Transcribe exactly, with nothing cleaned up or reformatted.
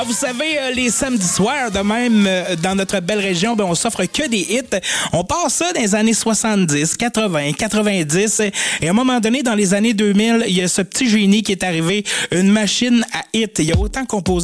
Ah, vous savez, euh, les samedis soirs, de même, euh, dans notre belle région, ben, on s'offre que des hits. On passe ça dans les années soixante-dix, quatre-vingts, quatre-vingt-dix. Et à un moment donné, dans les années deux mille, il y a ce petit génie qui est arrivé, une machine à hits. Il y a autant composé